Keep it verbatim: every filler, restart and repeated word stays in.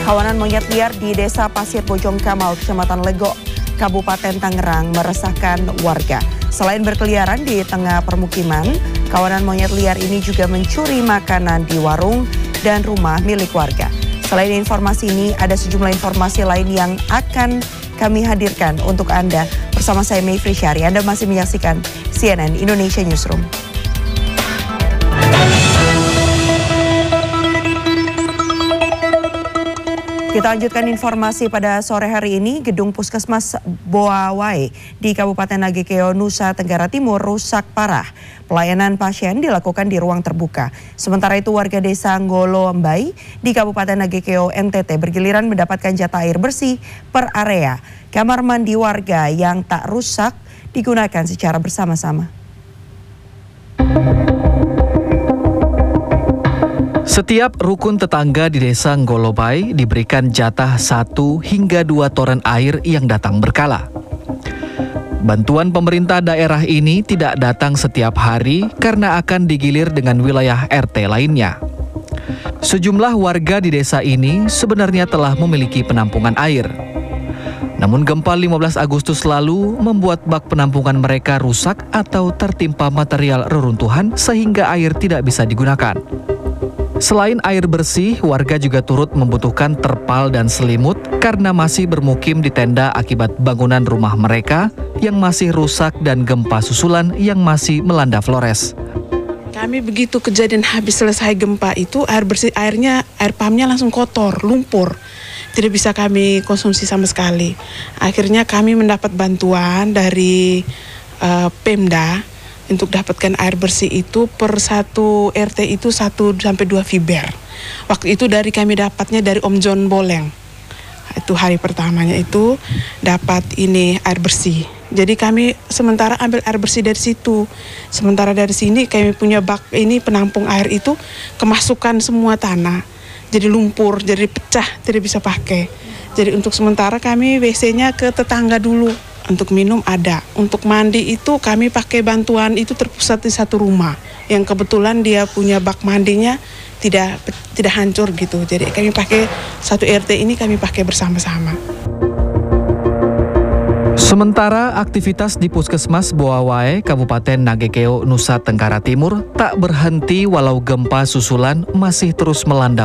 Kawanan monyet liar di Desa Pasir Bojong Kamal, Kecamatan Legok, Kabupaten Tangerang meresahkan warga. Selain berkeliaran di tengah permukiman, kawanan monyet liar ini juga mencuri makanan di warung dan rumah milik warga. Selain informasi ini, ada sejumlah informasi lain yang akan kami hadirkan untuk Anda. Bersama saya Mayfri Syari, Anda masih menyaksikan C N N Indonesia Newsroom. Kita lanjutkan informasi pada sore hari ini. Gedung Puskesmas Boawai di Kabupaten Nagekeo, Nusa Tenggara Timur rusak parah. Pelayanan pasien dilakukan di ruang terbuka. Sementara itu warga desa Ngolo Mbai di Kabupaten Nagekeo, N T T bergiliran mendapatkan jatah air bersih per area. Kamar mandi warga yang tak rusak digunakan secara bersama-sama. Setiap rukun tetangga di desa Ngolobai diberikan jatah satu hingga dua toren air yang datang berkala. Bantuan pemerintah daerah ini tidak datang setiap hari karena akan digilir dengan wilayah R T lainnya. Sejumlah warga di desa ini sebenarnya telah memiliki penampungan air. Namun gempa lima belas Agustus lalu membuat bak penampungan mereka rusak atau tertimpa material reruntuhan sehingga air tidak bisa digunakan. Selain air bersih, warga juga turut membutuhkan terpal dan selimut karena masih bermukim di tenda akibat bangunan rumah mereka yang masih rusak dan gempa susulan yang masih melanda Flores. Kami begitu kejadian habis selesai gempa itu, air bersih airnya, air pumpnya langsung kotor, lumpur. Tidak bisa kami konsumsi sama sekali. Akhirnya kami mendapat bantuan dari uh, Pemda untuk dapatkan air bersih itu per satu R T itu satu sampai dua fiber. Waktu itu dari kami dapatnya dari Om John Boleng. Itu hari pertamanya itu dapat ini air bersih. Jadi kami sementara ambil air bersih dari situ. Sementara dari sini kami punya bak ini penampung air itu kemasukan semua tanah. Jadi lumpur, jadi pecah, tidak bisa pakai. Jadi untuk sementara kami W C-nya ke tetangga dulu. Untuk minum ada, untuk mandi itu kami pakai bantuan itu terpusat di satu rumah yang kebetulan dia punya bak mandinya tidak tidak hancur gitu. Jadi kami pakai satu R T ini kami pakai bersama-sama. Sementara aktivitas di Puskesmas Boawai, Kabupaten Nagekeo, Nusa Tenggara Timur tak berhenti walau gempa susulan masih terus melanda